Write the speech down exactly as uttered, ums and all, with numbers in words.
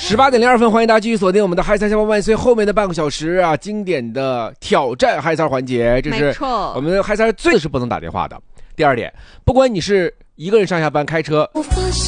十八点零二分，欢迎大家继续锁定我们的嗨三下班万岁后面的半个小时啊，经典的挑战嗨三环节，这是我们嗨三最是不能打电话的。第二点，不管你是一个人上下班开车。